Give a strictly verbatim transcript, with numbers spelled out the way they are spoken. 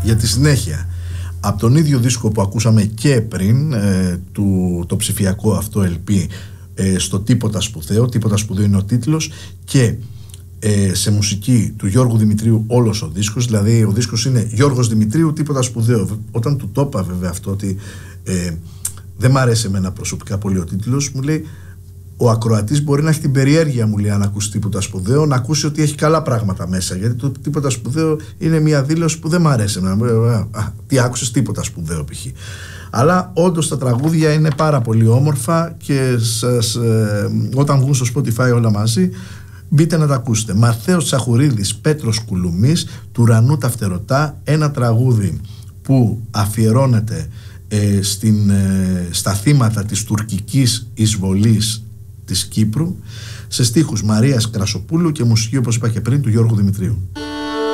για τη συνέχεια. Από τον ίδιο δίσκο που ακούσαμε και πριν, ε, του, το ψηφιακό αυτό ελ πι, ε, στο Τίποτα Σπουδαίο, Τίποτα Σπουδαίο είναι ο τίτλος, και ε, σε μουσική του Γιώργου Δημητρίου όλος ο δίσκος, δηλαδή ο δίσκος είναι Γιώργος Δημητρίου, Τίποτα Σπουδαίο. Όταν του το είπα βέβαια αυτό, ότι ε, δεν μ' αρέσει εμένα προσωπικά πολύ ο τίτλος, μου λέει, ο ακροατής μπορεί να έχει την περιέργεια, μου λέει, αν ακούσει Τίποτα Σπουδαίο, να ακούσει ότι έχει καλά πράγματα μέσα. Γιατί το Τίποτα Σπουδαίο είναι μια δήλωση που δεν μ' αρέσει εμένα. Α, τι άκουσες, Τίποτα Σπουδαίο π.χ. Αλλά όντως τα τραγούδια είναι πάρα πολύ όμορφα και σας, ε, όταν βγουν στο Spotify όλα μαζί, μπείτε να τα ακούσετε. Μαρθαίος Τσαχουρίδης, Πέτρος Κουλουμής, του ουρανού τα φτερωτά, ένα τραγούδι που αφιερώνεται ε, στην, ε, στα θύματα της τουρκικής εισβολής της Κύπρου, σε στίχους Μαρίας Κρασοπούλου και μουσική, όπως είπα και πριν, του Γιώργου Δημητρίου.